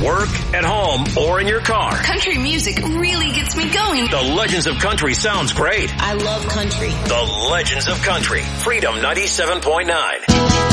work, at home, or in your car. Country music really gets me going. The Legends of Country sounds great. I love country. The Legends of Country. Freedom 97.9.